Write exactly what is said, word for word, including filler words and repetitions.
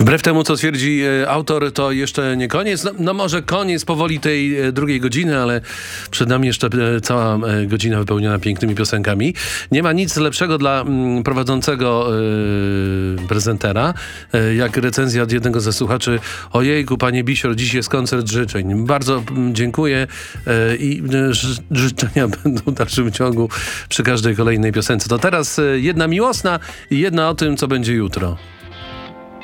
Wbrew temu, co twierdzi e, autor, to jeszcze nie koniec. No, no może koniec powoli tej e, drugiej godziny, ale przed nami jeszcze e, cała e, godzina wypełniona pięknymi piosenkami. Nie ma nic lepszego dla m, prowadzącego e, prezentera, e, jak recenzja od jednego ze słuchaczy. Ojejku, panie Bisior, dziś jest koncert życzeń. Bardzo m, dziękuję e, i e, ży, życzenia będą w dalszym ciągu przy każdej kolejnej piosence. To teraz e, jedna miłosna i jedna o tym, co będzie jutro.